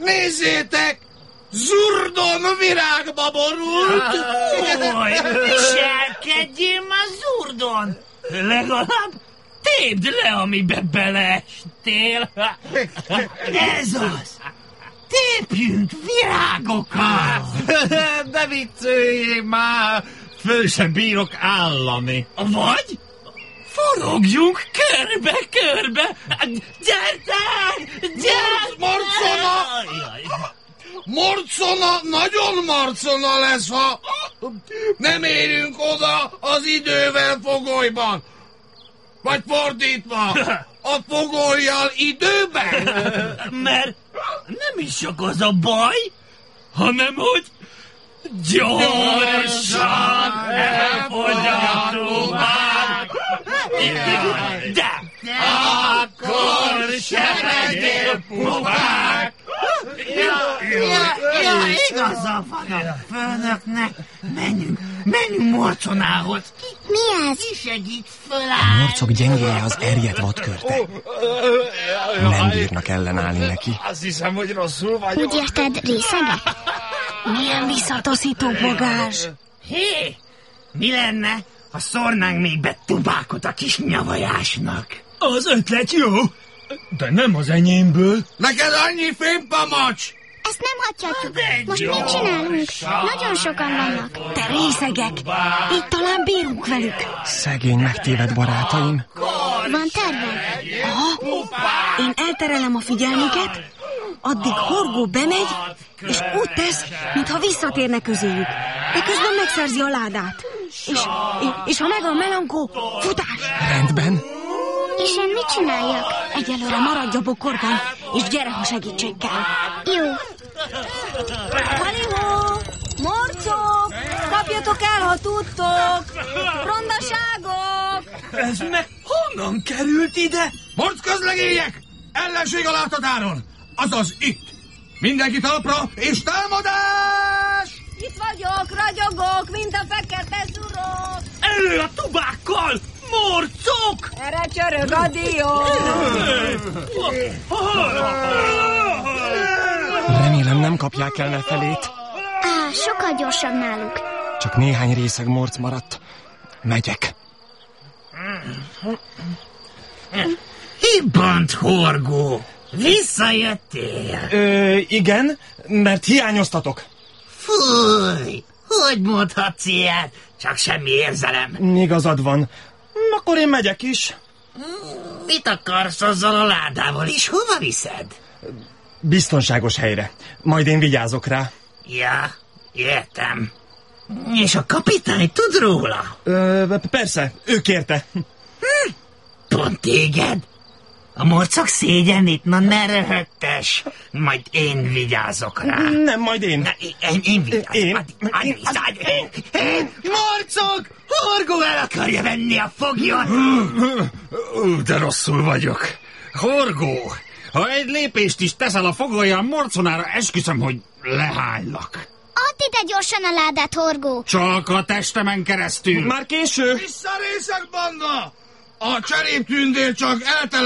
Nézzétek! Zurdon virágba borult! Viselkedjél már, Zurdon! Legalább tépd le, amibe beleestél! Ez az! Tépjünk virágokkal! De vicceljél már! Föl sem bírok állani. Vagy forogjunk körbe-körbe! Gyertek! Gyertek! Morcona, nagyon marcona lesz, ha nem érünk oda az idővel fogolyban. Vagy fordítva, a fogollyal időben. Mert nem is csak az a baj, hanem hogy gyorsan elfogy a tubák. De akkor se legyél pupák. Igaza van a főnöknek. Menjünk Morconához. Mi ez? Ki segít fölállni? A morcok gyengéje az erjedt vadkörte. Nem bírnak ellenállni neki. Azt hiszem, hogy rosszul vagyok. Úgy érted, részege? Milyen visszataszító bogás. Hé, mi lenne, ha szórnánk még be tubákot a kis nyavajásnak? Az ötlet jó, de nem az enyémből. Neked annyi fémpamacs! Ezt nem hagyhatjuk. Most mit csinálunk? Nagyon sokan vannak. Te részegek! Így talán bírunk velük. Szegény megtévedt barátaim. Van terved? Aha. Én elterelem a figyelmüket, addig Horgó bemegy, és úgy tesz, mintha visszatérne közéjük. De közben megszerzi a ládát. És ha megvan Melankó, futás! Rendben. És én mit csináljak? Egyelőre maradj a bokorban, és gyere, ha segítségkel. Jó. Halihó! Morcok! Kapjatok el, ha tudtok! Rondaságok! Ez meg honnan került ide? Morc közlegények! Ellenség a látatáron! Azaz itt! Mindenki talpra és támadás! Itt vagyok, ragyogok, mint a fekete szurok! Elő a tubákkal! Morcok! Erre csörög a dió! Remélem nem kapják el nefelét. Sokkal gyorsabb náluk. Csak néhány részeg morc maradt. Megyek. Hibbant, Horgó! Visszajöttél? Igen, mert hiányoztatok. Fúj! Hogy mondhatsz ilyet? Csak semmi érzelem. Igazad van. Akkor én megyek is. Mit akarsz azzal a ládával is? Hova viszed? Biztonságos helyre. Majd én vigyázok rá. Ja, értem. És a kapitány tud róla? Persze, ő kérte. Pont téged? A morcok szégyenít? Na ne röhögtess. Majd én vigyázok rá. Nem, majd én. Na, én vigyázok. Morcok! Horgó el akarja venni a foglyot. De rosszul vagyok. Horgó, ha egy lépést is teszel a fogollyal Morconára, esküszöm, hogy lehánylak. Add ide gyorsan a ládát, Horgó. Csak a testemen keresztül. Már késő. Vissza részek, banda! A cseréptündér csak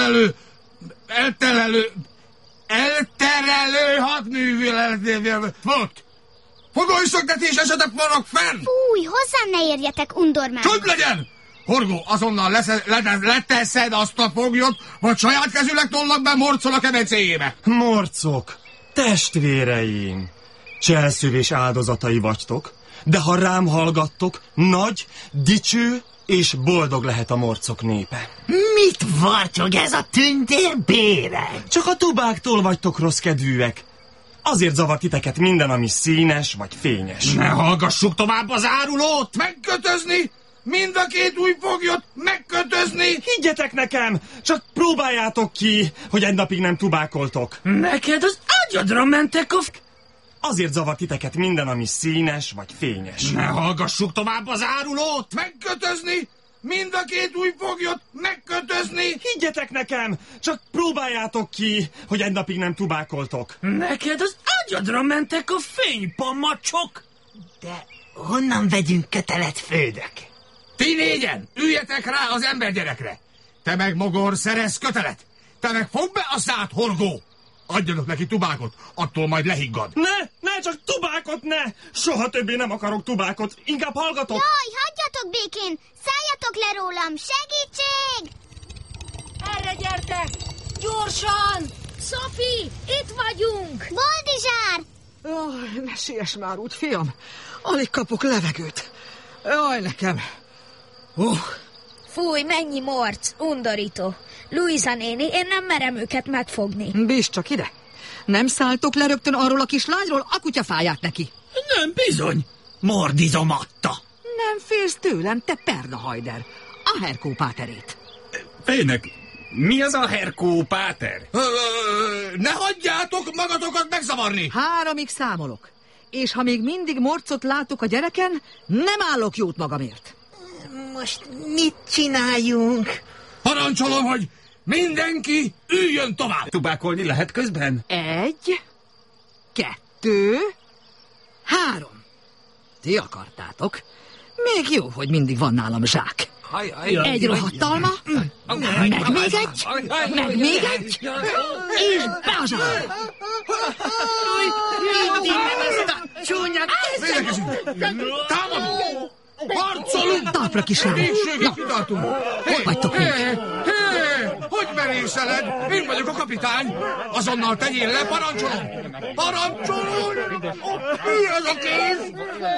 elterelő hadműveletével fut. Fogolyszöktetés esetek vannak fenn! Fúj, hozzám ne érjetek, undormán. Csönd legyen! Horgó, azonnal leteszed azt a foglyot, vagy saját kezűleg tollak be Morcol a kemencéjébe. Morcok, testvéreim, cselszövés áldozatai vagytok, de ha rám hallgattok, nagy, dicső és boldog lehet a morcok népe. Mit vartyog ez a tündér béreg? Csak a tubáktól vagytok rossz kedvűek. Azért zavar titeket minden, ami színes vagy fényes. Ne hallgassuk tovább az árulót! Megkötözni! Mind a két új foglyot megkötözni! Higgyetek nekem! Csak próbáljátok ki, hogy egy napig nem tubákoltok. Neked az agyadra mentek a... Azért zavar titeket minden, ami színes vagy fényes. Ne hallgassuk tovább az árulót! Megkötözni! Mind a két új foglyot megkötözni! Higgyetek nekem! Csak próbáljátok ki, hogy egy napig nem tubákoltok. Neked az agyadra mentek a fénypamacsok! De honnan vegyünk kötelet, fődök? Ti négyen, üljetek rá az embergyerekre! Te meg, mogor, szerez kötelet! Te meg fogd be a szád, Horgó! Adjanak neki tubákot, attól majd lehiggad. Ne, csak tubákot ne! Soha többé nem akarok tubákot, inkább hallgatok. Jaj, hagyjatok békén! Szálljatok le rólam! Segítség! Erre gyertek! Gyorsan! Szofi, itt vagyunk! Boldizsár! Jaj, ne siess már úgy, fiam. Alig kapok levegőt. Jaj, nekem. Fúj, mennyi morc, undorító. Luisa néni, én nem merem őket megfogni. Bízd csak ide. Nem szálltok le rögtön arról a kislányról a kutyafáját neki? Nem bizony. Mordizom adta. Nem félsz tőlem, te pernahajder. A Herkó páterét. Fének, mi az a Herkó páter? Ne hagyjátok magatokat megzavarni! 3-ig számolok. És ha még mindig morcot látok a gyereken, nem állok jót magamért. Most mit csináljunk? Parancsolom, hogy mindenki üljön tovább! Tubákolni lehet közben? 1, 2, 3. Ti akartátok. Még jó, hogy mindig van nálam zsák. Egy rohadt alma, meg még egy, meg még egy, és be a zsák. Támadunk! Harcolunk! Talpra, kislány! Végségig kitartunk! Hol vagytok még? Hogy merészeled? Én vagyok a kapitány! Azonnal tegyél le, parancsolom! Parancsolom! Mi az a kéz?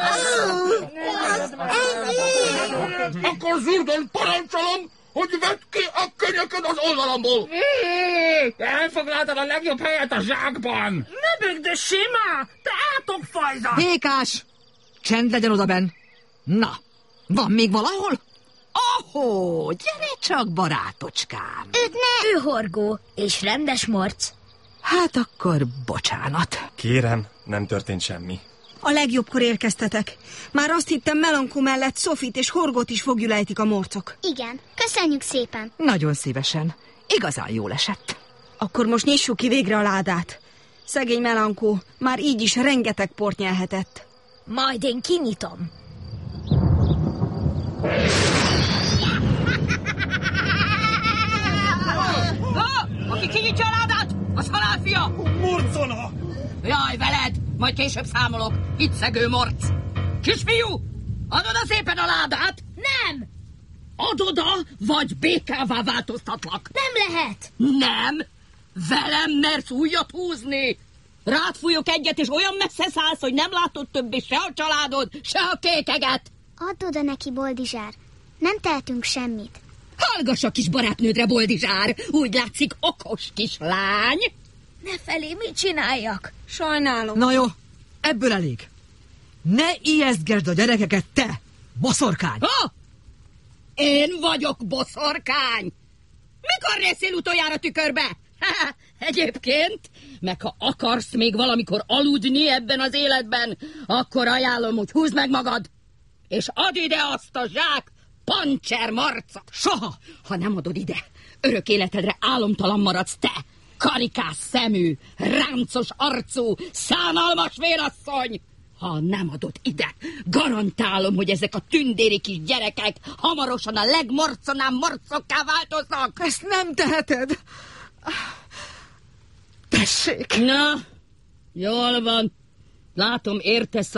Akkor Zurdon parancsolom, hogy vedd ki a könyököd az oldalamból! Elfoglaltad a legjobb helyet a zsákban! Ne bőgd, de simá! Te átokfajzat! Békás! Csend legyen odabenn! Na, van még valahol? Ahó, gyere csak, barátocskám! Őt ne... Ő horgó, és rendes morc. Hát akkor bocsánat. Kérem, nem történt semmi. A legjobbkor érkeztetek. Már azt hittem, Melankó mellett Sofit és Horgót is fogjulejtik a morcok. Igen, köszönjük szépen. Nagyon szívesen. Igazán jól esett. Akkor most nyissuk ki végre a ládát. Szegény Melankó már így is rengeteg port nyelhetett. Majd én kinyitom. Aki kinyitja a ládát, az halálfia! Morcona! Jaj, veled! Majd később számolok. Hiccegő morc! Kisfiú! Add oda szépen a ládát! Nem! Add oda, vagy békává változtatlak! Nem lehet! Nem! Velem mersz újat húzni! Rád fújok egyet, és olyan messze szállsz, hogy nem látod többé se a családod, se a kékeget! Add oda neki, Boldizsár. Nem tehetünk semmit. Hallgass a kis barátnődre, Boldizsár! Úgy látszik, okos kislány! Ne felé, mit csináljak? Sajnálom. Na jó, ebből elég. Ne ijesztgesd a gyerekeket, te, boszorkány! Ha? Én vagyok boszorkány! Mikor néztél utoljára tükörbe? Egyébként, meg ha akarsz még valamikor aludni ebben az életben, akkor ajánlom, hogy húzd meg magad, és add ide azt a zsák pancser marcot. Soha, ha nem adod ide, örök életedre álomtalan maradsz te, karikás szemű, ráncos arcú, szánalmas vérasszony. Ha nem adod ide, garantálom, hogy ezek a tündéri kis gyerekek hamarosan a legmorconán morcokká változnak. Ezt nem teheted. Tessék. Na, jól van. Látom, értesz